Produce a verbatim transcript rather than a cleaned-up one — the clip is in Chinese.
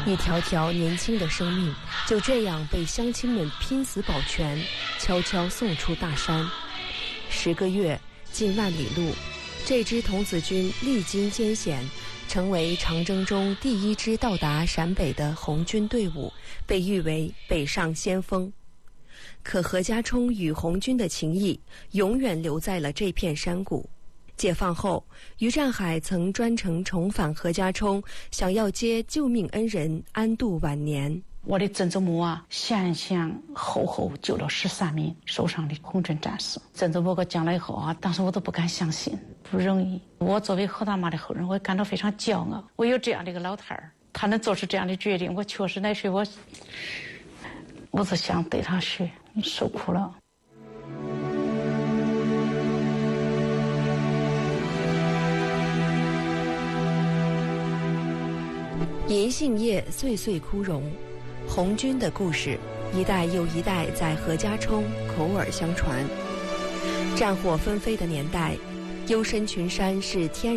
一条条年轻的生命就这样被乡亲们拼死保全，悄悄送出大山。十个月，近万里路，这支童子军历经艰险，成为长征中第一支到达陕北的红军队伍，被誉为北上先锋。可何家冲与红军的情谊永远留在了这片山谷。解放后，于占海曾专程重返何家冲，想要接救命恩人安度晚年。 我的曾祖母啊，先先后后救了十三名受伤的红军战士。曾祖母给我讲了以后啊，当时我都不敢相信，不容易。我作为何大妈的后人，我感到非常骄傲。我有这样的一个老太儿，她能做出这样的决定，我确实乃是我，我是想对她说，你受苦了。 银杏叶岁岁枯荣，红军的故事一代又一代在何家冲口耳相传。战火纷飞的年代，幽深群山是天